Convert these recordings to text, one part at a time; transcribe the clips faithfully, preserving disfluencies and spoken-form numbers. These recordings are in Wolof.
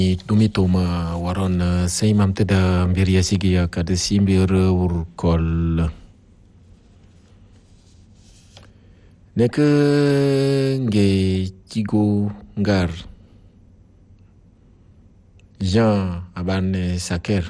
Dumitoma waron sei mamte da mbir yasigi ya kada si mbir urkol. Nek nge jigo ngar Jean abane saker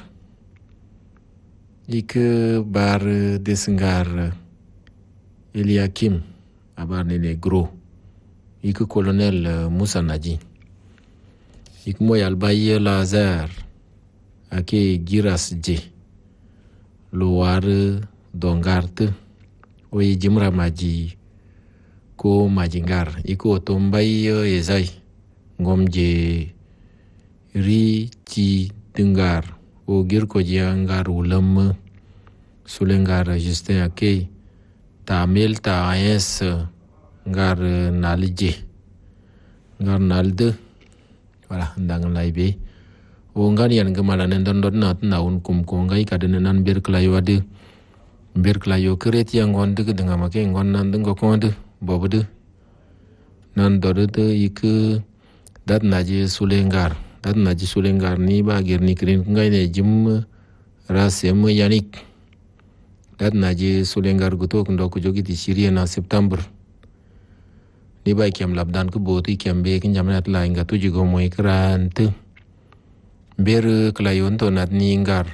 ik bar desengar Eliakim abane negro ik colonel Moussa Nadji ik moy albaye Lazar ake giras je loar dongart oy jimra maji ko majingar iko tombay ezai ngom je ri ci dengar o gir ko jangar ulam sulengar Justin ake tamel ta es ngar nalje ngar nalde wala ndang laybe o ngan yan gamala nen don don nat naun kum ko ngai kadene nan ber klayo ade ber klayo kret yang on de de ngama ke ngon nan de ko de bobu de nan do de ik dat naji sulengar dat naji sulengar ni ba gir ni krin ngai ne jim rasem yanik dat naji sulengar guto ndo ko jogi di Syria na September ni ba kem labdan ko boti kem be kin jamnat la inga tuji go moy krant ber klayon to nat ni ngar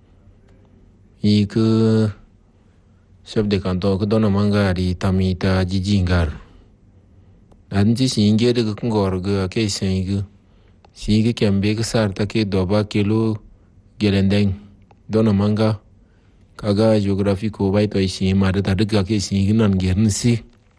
ik chef de canton ko dono manga di tamita jijingar anji singe de ko ngor ga ke singe singe kem be ko sarta ke doba kilo gelendeng dono manga kaga geography ko bai to isi ma da daga ke singe nan gern si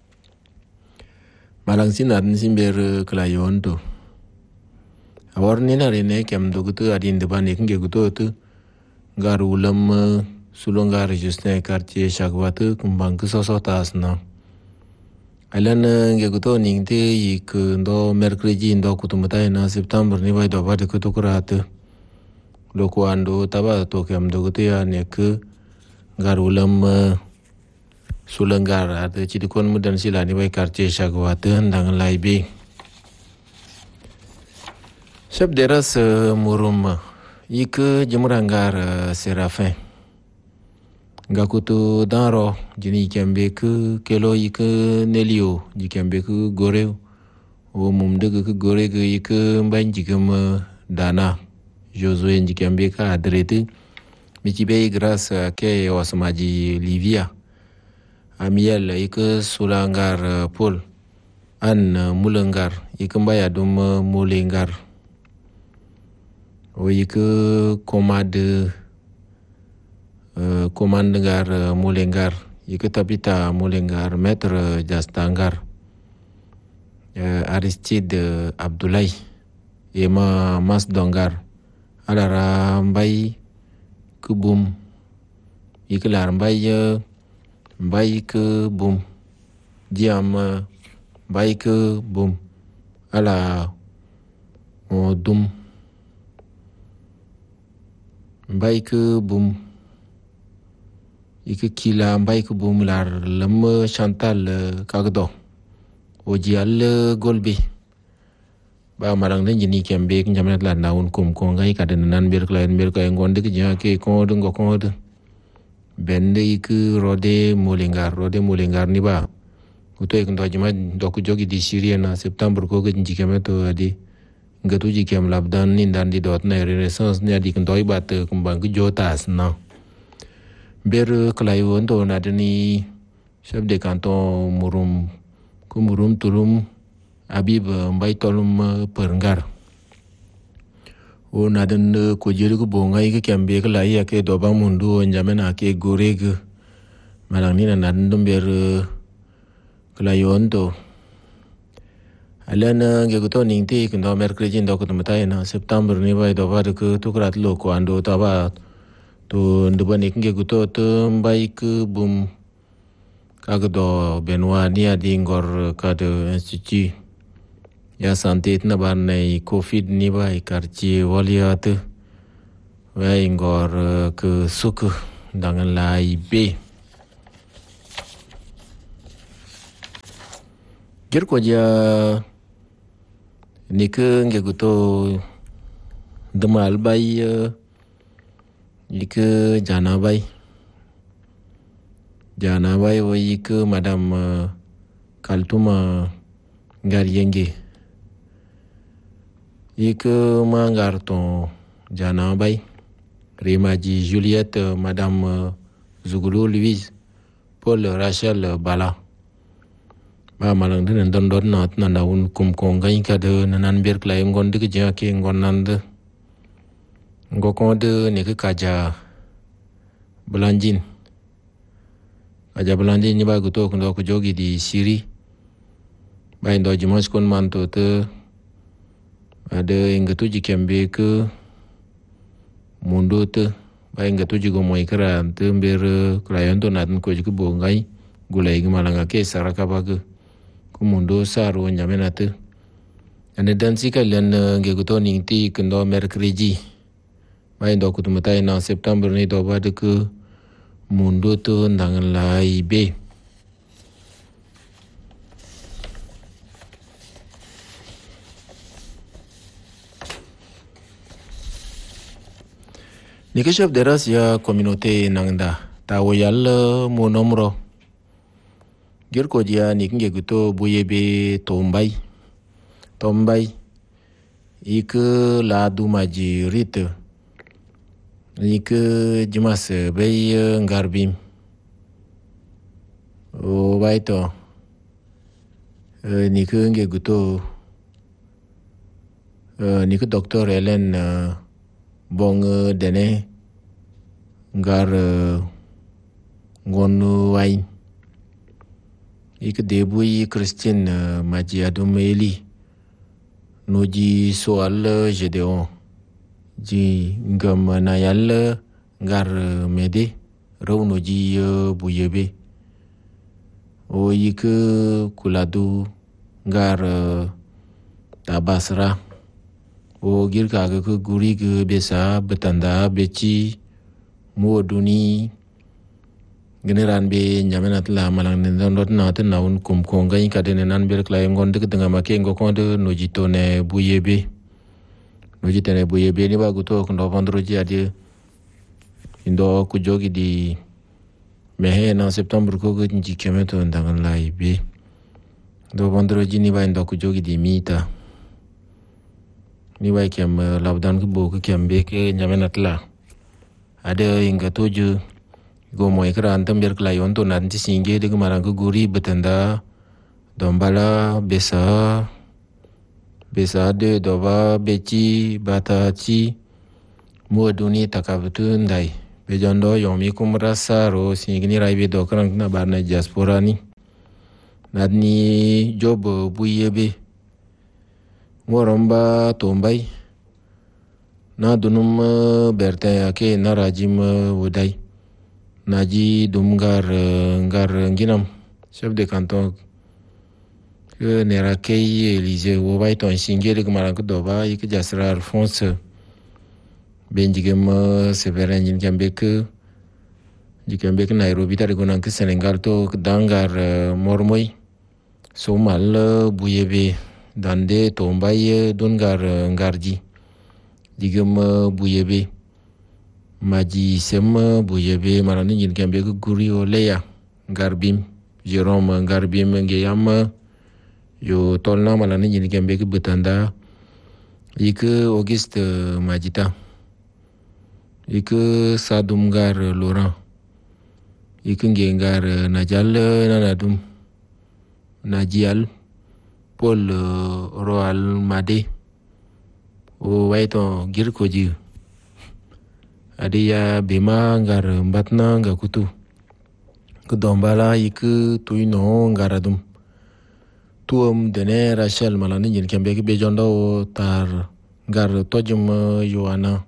malang sinan simber klayon to awar ni na rene kem dogutu adin de bane kinge gutu tu garulam sulongar Justin quartier Chakwatu kumbang ke sosotas na alan nge gutu ningte ik ndo merkredi ndo kutumata na September ni bai do bade kutu kurat loko ando taba to kem dogutu ya nek garulam Sulengar ada ciri kon mudan sila ni bai quartier Chakwatu ndang laibe chef de race murum ik jemurangar Serafin ngakutu daro jini kembe ke kelo ik Nelio ji kembe ke goreu o mum de ke gore ke ik banji kem dana Josué ji kembe ka adrete mi ci be grâce ke wasmaji Livia Amiel ik sulangar Paul an mulengar ik mbaya dum mulengar o ik komade uh, komandengar mulengar ik tapita mulengar maître jastangar uh, Aristide Abdoulaye ema mas dongar alara mbay kubum ik lar mbay uh, mbay ke bum diam mbay ke bum ala o dum mbay ke bum ik kila mbay ke bum lar lam Chantal kagdo o jial golbe ba marang den jini kembe jamnat la naun kum ko ngai kaden nan ber klain ber kay ngonde ke jake ko de ngoko de bende ik rode mulingar rode mulingar ni ba uto ik ndo jima do ko jogi di Syria na September ko ke jikeme to adi ngatu jikem labdan ni dan di dot na renaissance ni adi ndo ibat kumbang ke jotas na ber klayon to na deni chef de canton murum ko murum turum Habib mbay tolum perngar o na den ko jeri ko bonga ke kembe ke lai ke do ba mundu njamena ke goreg malang ni na den ber klayon to alana nge ko ningti ke ndo merkredi ndo ko mata na September ni bai do ba de ko to krat lo ko ando ta ba to ndo ba ne nge ko to mbay ke bum kaga do benwa ni adi ngor ka de institut ya santé na ban nei covid ni bai quartier waliat wai ngor ke suk dangan lai be jer ko ja ni ke nge guto Dama albay yik jana bay jana bay o yik madame Kaltuma ngar yenge yik ma ngar ton jana bay Rimaji Juliette madame Zugulu Louise Paul Rachel Bala ba malang den don don not na naun kum kong gain ka de nan ber klay ngon de ja ke ngon nand ngoko de ne ka ja Belanjin aja Belanjin ni ba guto ko ko jogi di Siri ba ndo jimas kon manto te ada ingatu jikembe ke mundo te ba ingatu jigo moy kra te ber klayon to nan ko jigo bongai gulai gi malanga ke saraka ba ke ko mundo saro nyamena te ane dansi ka len nge guto ningti kendo merkredi ba ndo ko tumata na september ni do ba de ke mundo to ndangan lai be ni ke chef de race ya communauté nangda ta woyal mo nomro gir ko dia ni nge guto buyebe tombay tombay ik la dumaji rite ik jimas bay ngarbim o baito ni ke nge guto ni ke docteur Hélène bong dene ngar ngon wain ik debui Christine Majiadum Eli noji soal Gedeon ji ngam nayal ngar mede raw noji buyebe o ik kuladu ngar tabasra o gir kaga ke guri ke besa betanda beci moduni generan be nyamenat la malang nen dot na ten naun kum konga in kadene nan ber klay ngon de denga make ngo konde nojito ne buyebe nojito ne buyebe ni ba guto ko ndo vendredi adi indo ku jogi di mehe na septembre ko go nji kemeto ndangan lai be do vendredi ni ba indo ku jogi di mita ni ba kem labdan ko bo ko kem be ke nyamenat la ada inga toju go moy kran tam ber klayon to nan ti singe de marang ko guri betanda dombala besa besa de doba beci bataci moduni takabtu ndai bejondo yomi kumrasa ro singini raibe do kran na barna diaspora ni nadni job buyebe moromba tombay na dunum berte ake na rajim wodai naji dum ngar ngar nginam chef de canton que nera kay Élysée wo bay ton singere gmaran ko doba yik jasra Alphonse benjigem Séverin ngin kambek jikambek Nairobi tar gonan ke Sénégal to dangar mormoy so mal buyebe dande tombay dungar ngarji digem buyebe maji sem buyebe marani ngin kambe guri o leya ngarbim Jérôme ngarbim nge yam yo tolna malani ngin kambe betanda ik Auguste Majita ik Sadum Gar Laurent ik nge ngar najal nanadum najial Paul Roal Made o waito gir ko ji adiya bima ngar mbatna nga kutu ko dombala ik tuino ngaradum tuom dene Rachel malani ngin kembe ke bejondo tar ngar tojum Yohana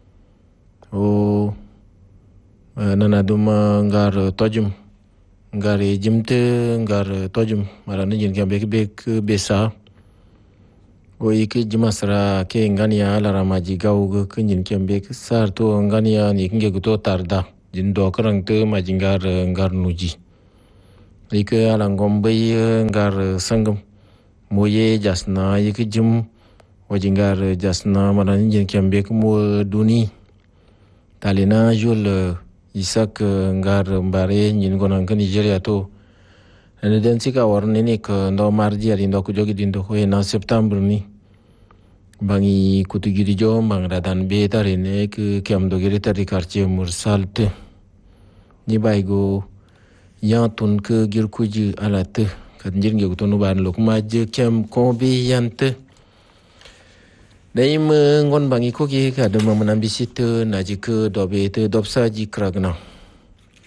o nanadum ngar tojum ngar jimte ngar tojum malani ngin kembe ke besa o iki jimasra ke ngania la ramaji gaw ke ngin kembe ke sar to ngania ni nge guto tarda jin do krang te majingar ngar nuji iki ala ngombe ngar sangam moye jasna iki jim wajingar jasna manan jin kembe mo duni talina jul isak ngar mbare nyin gonan kan Nigeria to ene den sika warne ne ka ndo mardi ari ndo ko jogi dindo ko na septembre ni bangi kutugiri jo bang radan be tare ne ke kem do gere tari quartier mursalte ni baygo yantun ke girkuji alate kan jirnge ko tonu ban lokuma je kem ko be yante daim ngon bangi ko ki ka de mamana bisit na ji ke dobe te dopsa ji kragna